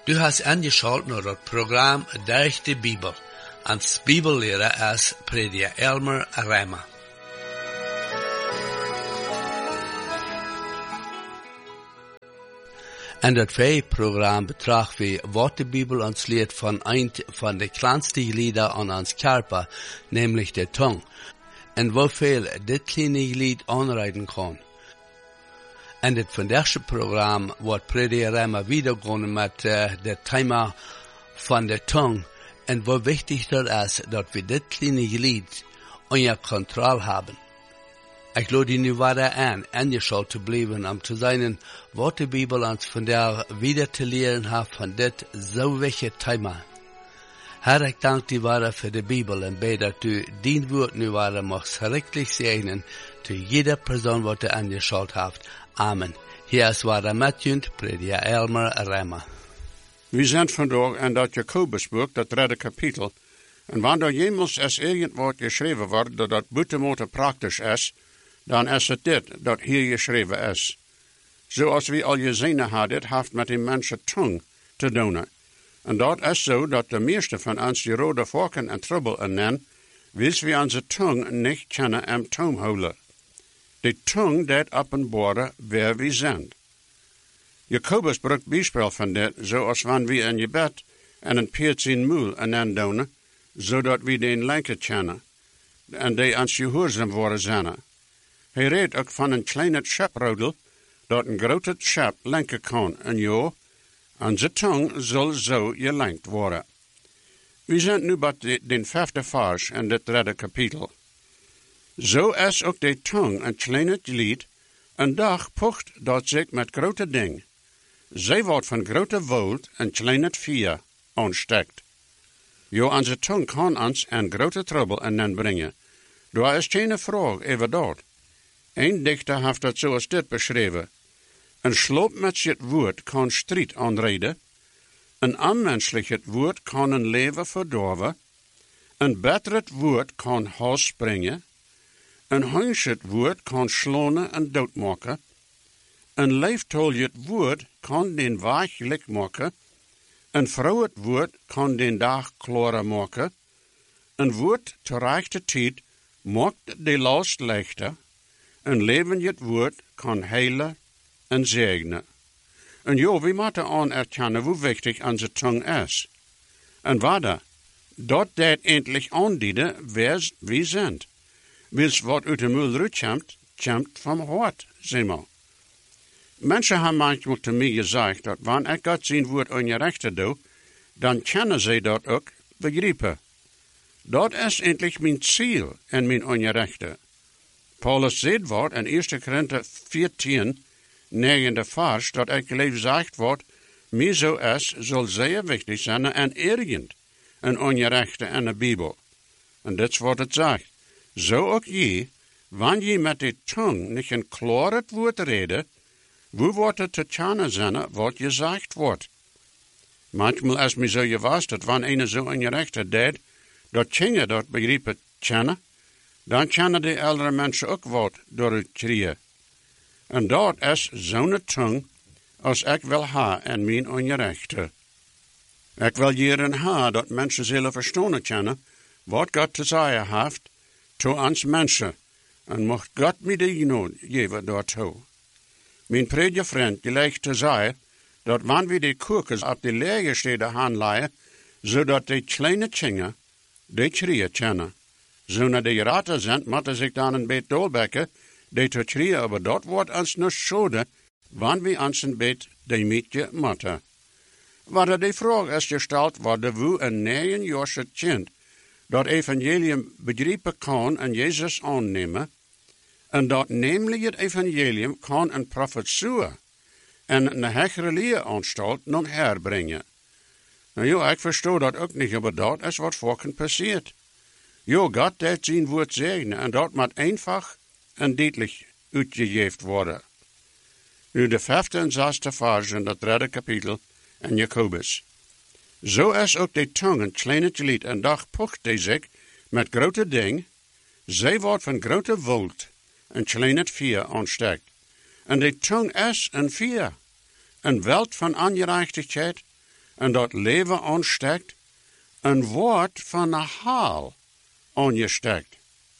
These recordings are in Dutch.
Du hast angeschaut naar het programma Durch de Bibel. Als Bibellehrer is prediker Elmer Reimer. En dat programma betrachten we wat de Bibel ons leert van een van de kleinste glieder aan ons körper, nämlich de tong. En hoeveel dit kleine glied aanrijden kan. En het vandaagse programma wordt prediker Reimer weer begonnen met het thema van de tong. En hoe wichtig dat is dat we dit kleine glied onder controle hebben. Ik lade je nu verder aan angeschaut te blijven om te zijn wat de Bibel ons vandaag weer te leren heeft van dit zo wichtige thema. Herr, ik dank je verder voor de Bibel en bid dat u die woord nu verder mag schrikkelijk zegenen te jeder persoon wat er angeschaut heeft. Amen. Hier is verder met u, prediker Elmer Reimer. We zijn vandaag in dat Jacobusboek, dat derde kapitel. En wanneer jemals als irgendwoord geschreven wordt dat dat buitengewoon praktisch is, dan is het dit dat hier geschreven is. Zoals we al gezien hadden, heeft met die mensen tong te doen. En dat is zo dat de meeste van ons die rode vorken en trubbel nemen, wils we onze tong niet kennen en toom houden. De tong deed openbaren waar we zijn. Jacobus brukt bijspel van dit, zoals wanneer we in je bed en een peert zijn moel en doen, zodat we den lenken kennen, en die ons gehoorzaam worden zijn. Hij redt ook van een kleine scheprodel, dat een grote schep lenken kan, en jo, onze tong zal zo gelenkt worden. We zijn nu bij den 5e vers in dit derde kapitel. Zo is ook de tong een kleine glied, een dag pocht dat zich met grote ding. Zij wordt van grote woord en kleine vier aanstekt. Jo, onze tong kan ons een grote trouble en brengen. Daar is geen vraag over dat. Een dichter heeft dat zoals dit beschreven. Een sloop met het woord kan strijd aanreden. Een onmenselijk woord kan een leven verdorven. Een beter woord kan haast brengen. Een hunsje woord kan slonen en doodmaken. Een leeftolje woord kan den weg licht maken. Een vrouw het woord kan den dag klarer maken. Een woord te rechte tijd maakt de last lichter. Een levend woord kan heilen en zegenen. En jo, we moeten anerkennen hoe wichtig onze tong is. En wat dat deed endlich aandienen wer we zijn. Wils wat uit de mul uitkomt, komt van hart, zeg maar. Mensen hebben manchmal te mij gezegd dat wanneer ik God zijn woord ongerecht doe, dan kunnen ze dat ook begrijpen. Dat is endlich mijn ziel en mijn ongerechte. Paulus zegt wordt in 1 Korinther 14, 9 vers, dat ik gezegd wordt, mij zo is, zal zeer wichtig zijn en ergend, een ongerechte en de Bijbel. En dit is wat het zegt. Zo ook je, wanneer je met de tong niet een klaar het woord reden, hoe wordt het te kennen zijn wat gezegd wordt? Manchmal is me zo gewaast dat wanneer een zo ongerechte deed, dat kinderen dat begrijpen kennen, dan kennen de oudere mensen ook wat door het krijgen. En dat is zo'n tong als ik wil ha en mijn ongerechte. Ik wil hier een ha dat mensen zullen verstaan kennen wat God te zeggen heeft to ons mensen. En mocht God me de genoeg geven daartoe. Mijn predikvriend gelijk te zeggen dat wanneer we de koekjes op de legersteden aanleggen, zodat de kleine kinderen de schreeuwen kennen. Zodat de ratten zijn, moeten zich dan een beetje dolbekken, die te schreeuwen, maar dat wordt ons nog schoden, wanneer we ons een beetje de mietje moeten. Wat de vraag is gesteld, worden we een 9-jarige kind dat evangelium begrijpen kan en Jezus aannemen, en dat namelijk het evangelium kan een profetie en een hechtere leeranstalt nog herbrengen. Nou ja, ik versta dat ook niet, maar dat is wat volken passiert. Jo, God deed zijn woord zegenen en dat moet eenvoudig en duidelijk uitgegeven worden. Nu de 5e en 6e vers in dat derde kapitel in Jacobus. Zo is ook de tong een kleine glied en dag pocht die zich met grote ding, zij wordt van grote woord en kleine vier aanstekt. En de tong is een vier, een veld van ongerechtigheid, en dat leven aanstekt, een woord van een haal aangestekt.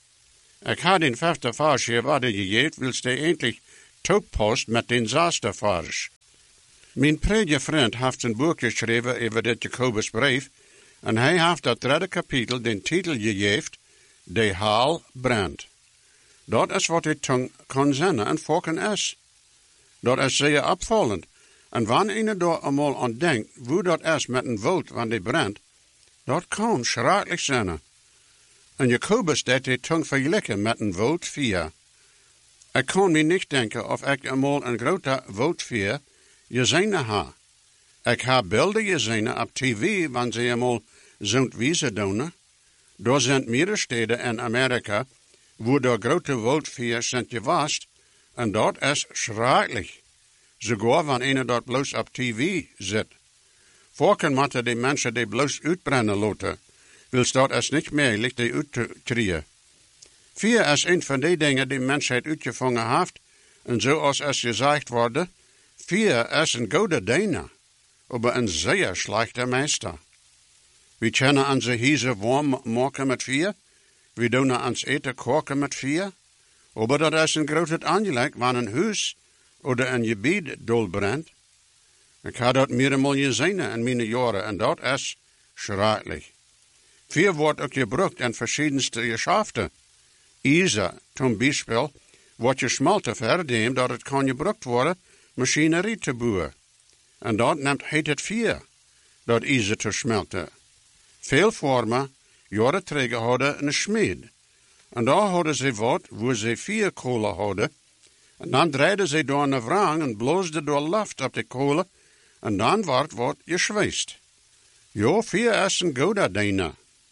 Ik had in 5e vers wat je geeft, wilst je eindelijk toepost met den 6e vers. Mijn predikant heeft een boek geschreven over dit Jacobusbrief, en hij heeft dat 3e kapitel den titel gegeven, De haal brandt. Dat is wat de tong kan zijn en volken is. Dat is zeer opvallend. En wanneer je daar eenmaal aan denkt, hoe dat is met een woud wanneer die brandt, dat kan schrikkelijk zijn. En Jacobus deed de tong vergelijken met een woudvier. Ik kan me niet denken of ik eenmaal een grote woudvier gezien heb. Ik heb beelden gezien op tv, wanneer ze eenmaal zo'n wijze doen. Daar zijn meerdere steden in Amerika, waar de grote woudvier zijn geweest, en dat is schrikkelijk. Sogar wanneer een dat bloos op tv zit. Vorken moeten die mensen die bloos uitbrennen laten, wils dat is niet meer die uitkrijgen. Vier is een van die dingen die mensheid uitgevangen heeft, en zoals es gezegd wordt, vier is een goede diener, maar een zeer slechte meester. We kunnen onze huizen warm maken met vier, we doen ons eten koken met vier, maar dat is een groot aangelegd, wanneer een huis of een gebied dolbrennt. Ik heb dat meermaal gezien in mijn jaren, en dat is schrikkelijk. Vier wordt ook gebruikt in verschiedenste geschäften. IJzer, zum Beispiel, wordt gesmelten verdient dat het kan gebruikt worden machinerie te bouwen. En dat heet het vier, dat IJzer te smelten. Veel vormen, jaren terug hadden een smeed. En daar hadden ze wat, waar ze 4 kolen hadden. En dan draaiden ze door een wrang en bloosden door lucht op de kolen. En dan wordt wat geschweest. Ja, 4 is een goede diener.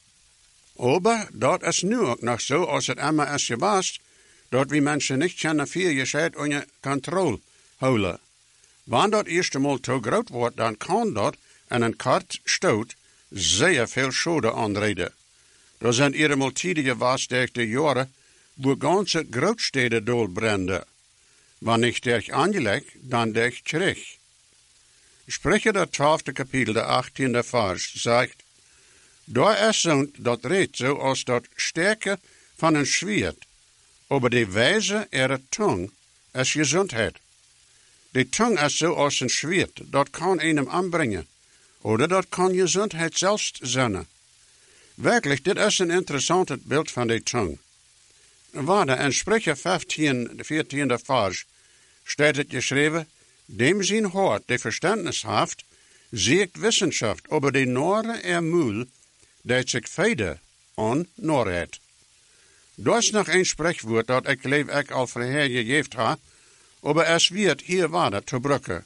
Maar dat is nu ook nog zo, als het immer is geweest, dat we mensen niet kunnen 4 gescheit onder controle houden. Wanneer dat eerst eenmaal te groot wordt, dan kan dat in een kort stoot zeer veel schade aanrijden. Er zijn eenmaal tijden geweest durch de jaren, waar ganze grootsteden dolbranden. Wanneer ik dich aangelegd, dan dich terug. Sprecher dat 12e kapitel, de 18e vers, zegt, daar is dat redt zoals dat sterke van een zwierd, aber de wijze tong is gezondheid. De tong is zoals een zwierd, dat kan hem aanbrengen, oder dat kan gezondheid zelfs zijn. Werkelijk, dit is een interessant beeld van de tong. Waar in Sprecher 15, de 14e vers, staat het geschreven, dem zijn hart, die verstandnis heeft, ziekt wissenschaft, aber de nore Mühl, dat zich feide aan norheid. Dat is nog een spreekwoord dat ik leef ik al vorher gegeven heb, aber es wird hier wader te brukken.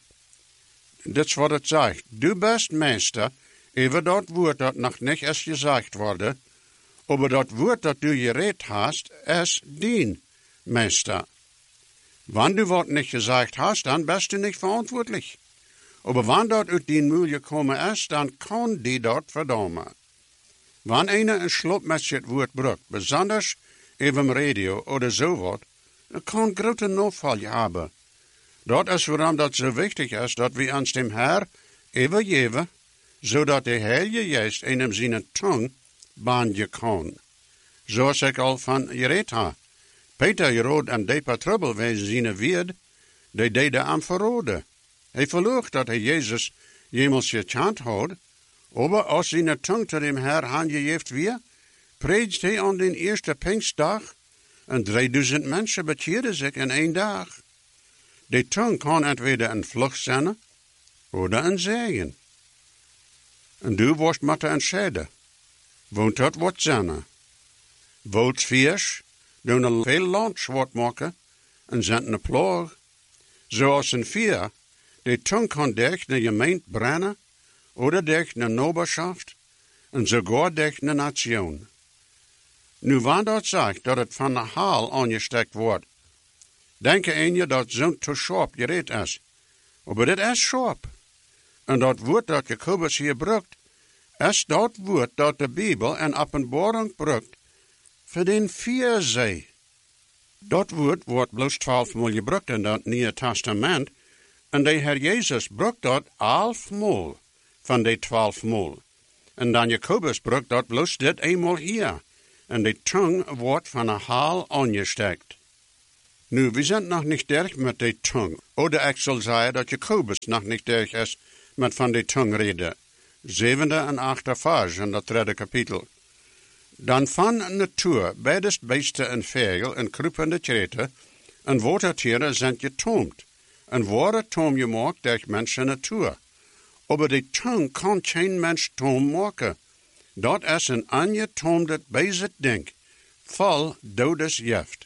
Dit is wat het zegt. Du bist meester, over dat woord dat nog niet is gezegd worden, aber dat woord dat du gereed hast, is dien meester. Wanneer du wat niet gezegd hast, dan bist du niet verantwoordelijk. Aber wanneer dat uit die Mühl gekomen is, dan kan die dat verdammen. Wanneer een slop met het woord brukt, besonders even radio of zo wat, dan kan grote noodval hebben. Dat is waarom dat zo wichtig is dat we ons dem Herr overgeven, zodat de Heilige Geest in hem zijn tong banen kan. Zoals ik al van gereed heb. Peter gerood en dieper trouble wezen zijn weerd, die deden hem verroden. Hij verloog dat hij Jezus jemals gechant had, aber als zijn tong te dem Herr aangegeven weer, predigt hij aan den eerste Pinkstdag, en 3000 mensen bekeerden zich in 1 dag. De tong kan entweder een vlucht zijn, of een zegen. En du wordt moeten entscheiden. Woont dat wat zijn? Woodsviers doen een veel land zwart maken en zenden een ploeg. Zoals een vier, de tong kan durch een gemeente brennen, oder durch een noberschaft, en sogar durch een nation. Nu, wanneer dat zegt dat het van de haal aangestekt wordt, denken aan je dat zo'n te scherp gereed is. Maar dit is scherp. En dat woord dat Jacobus hier gebruikt, is dat woord dat de Bijbel en Openbaring gebruikt voor den vierzee. Dat woord wordt bloos 12 maal gebruikt in dat Nieuwe Testament, en de Heer Jezus gebruikt dat 11 maal van die 12 mol. En dan Jacobus brukt dat bloos dit eenmaal hier. En die tong wordt van een haal aangestekt. Nu, we zijn nog niet durch met die tong. Oder ik zal zeggen dat Jacobus nog niet durch is met van die tong reden. 7e en 8e vers in dat 3e kapitel. Dan van natuur, beidest beesten en vogel en kruipende kreten en watertieren zijn getoomd. En worden toom gemaakt durch mensen natuur. Aber die tong kan geen mens toom maken. Dat is een angetoomde bezig ding, vol dodes gift.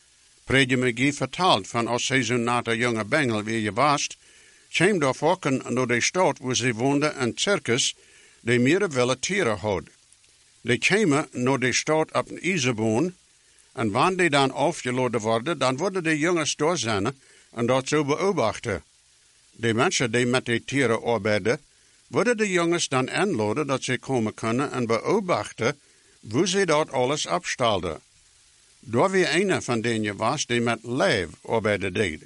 Predje McGee vertelt van als hij zo'n nate jonge bengel wie je was, kwam daar volken door de stad waar ze woonden een circus die meer wilde tieren had. Die kwamen naar de stad op een ijzerboon en wanneer die dan afgeladen worden, dan worden de jongens daar zijn en dat zo beobachten. De mensen die met die tieren arbeiden, worden de jongens dan aanladen dat ze komen kunnen en beobachten hoe ze dat alles opstelden. Daar wie een van denen was die met lijf arbeiden deed.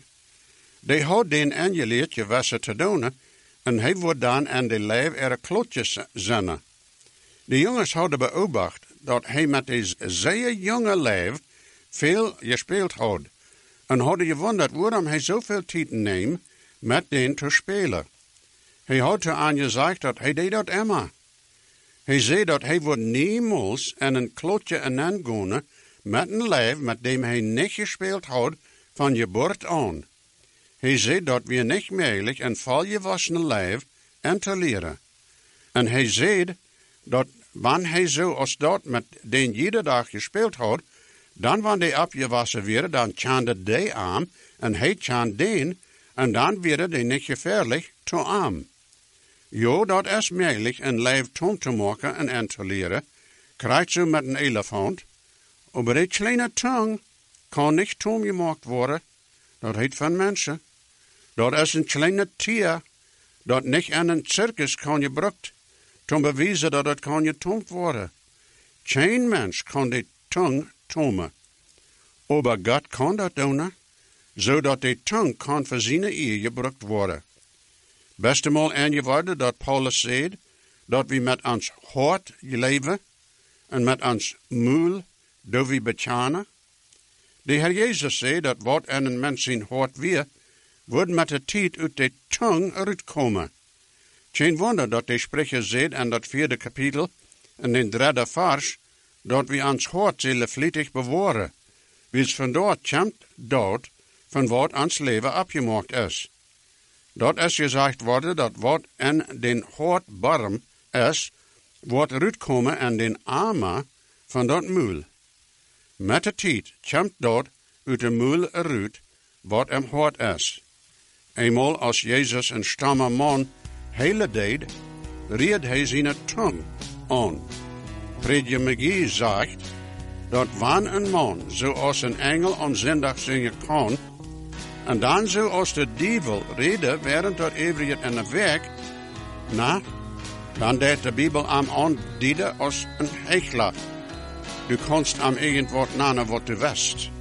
Die had den aangeleerd je wassen te doen en hij wordt dan aan de lijf er klotjes zennen. De jongens hadden beobacht dat hij met deze zeer jonge lijf veel gespeeld had en hadden gewonderd waarom hij zoveel tijd neemt met den te spelen. Hij had te aan gezegd dat hij deed dat immer. Hij zei dat hij wordt niemals aan een klotje aangaan met een lijf met dem hij niet gespeeld had van geboorte aan. Hij zei dat we niet mogelijk een volgewassen lijf aan te leren. En hij zei dat wanneer hij zo als dat met den iedere dag gespeeld had, dan wanneer hij opgewassen werd, dan tjande die arm en hij tjande den, en dan werd hij niet gevaarlijk te arm. Jo, dat is mogelijk een lijf tom te maken en aan te leren, krijgt zo met een elefant, maar die kleine tong kan niet tom gemaakt worden, dat heet van mensen. Dat is een kleine tier, dat niet aan een circus kan gebruikt, om bewijzen dat het kan getoomd worden. Geen mens kan die tong tomen. Maar God kan dat doen, zodat die tong kan voor zijn eer gebruikt worden. Best eenmaal aangeworden dat Paulus zei, dat we met ons hart leven en met ons mul do we betjanen. De Heer Jezus zei dat wat aan een mens zijn hart weer, wordt met de tijd uit de tong uitkomen. Geen wonder dat de spreker zei in dat 4e kapitel, in den 3e vers, dat we ons hart zullen vlietig bewaren. Wils vandaar komt dat van wat ons leven opgemaakt is. Dat is gezegd worden dat wat in den hart barm is, wordt uitkomen in den armen van dat muil. Met de tijd komt dat uit de muil eruit wat hem hart is. Eenmaal als Jezus een stamme man hele deed, reed hij zijn tong aan. Predje McGee zegt dat wanneer een man zoals een engel aan zondag zingen kan, en dan zoals de duivel reden während dat eeuwig in de werk, dan deed de Bijbel hem aandienen als een hechelaar. Du kannst am irgendwo namen wat du west.